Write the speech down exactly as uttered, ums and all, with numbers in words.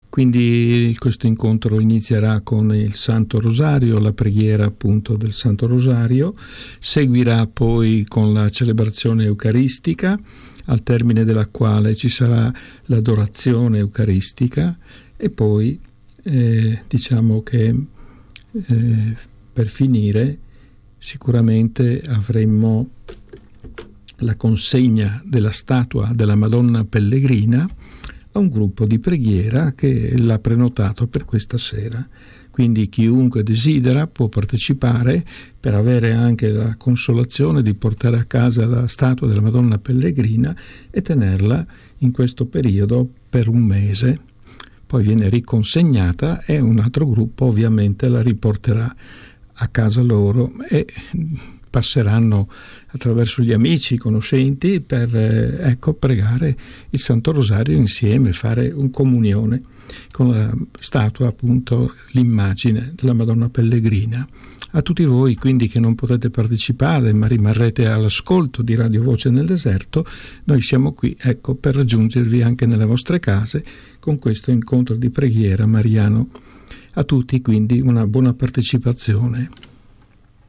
Quindi questo incontro inizierà con il Santo Rosario, la preghiera appunto del Santo Rosario, seguirà poi con la celebrazione eucaristica, al termine della quale ci sarà l'adorazione eucaristica e poi eh, diciamo che eh, per finire sicuramente avremmo la consegna della statua della Madonna Pellegrina a un gruppo di preghiera che l'ha prenotato per questa sera. Quindi chiunque desidera può partecipare per avere anche la consolazione di portare a casa la statua della Madonna Pellegrina e tenerla in questo periodo per un mese. Poi viene riconsegnata e un altro gruppo ovviamente la riporterà a casa loro e passeranno attraverso gli amici, i conoscenti per eh, ecco, pregare il Santo Rosario insieme, fare un comunione con la statua, appunto l'immagine della Madonna Pellegrina. A tutti voi quindi che non potete partecipare ma rimarrete all'ascolto di Radio Voce nel Deserto, noi siamo qui ecco per raggiungervi anche nelle vostre case con questo incontro di preghiera mariano. A tutti quindi una buona partecipazione.